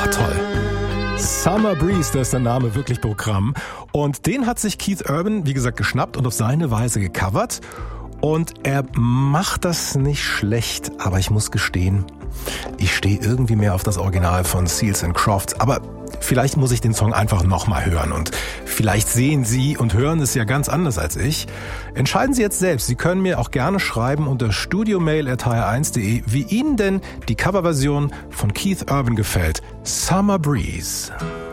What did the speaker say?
toll. Summer Breeze, das ist der Name, wirklich Programm. Und den hat sich Keith Urban, wie gesagt, geschnappt und auf seine Weise gecovert. Und er macht das nicht schlecht, aber ich muss gestehen, ich stehe irgendwie mehr auf das Original von Seals and Crofts. Aber vielleicht muss ich den Song einfach nochmal hören und vielleicht sehen Sie und hören es ja ganz anders als ich. Entscheiden Sie jetzt selbst. Sie können mir auch gerne schreiben unter studiomail@hr1.de, wie Ihnen denn die Coverversion von Keith Urban gefällt. Summer Breeze.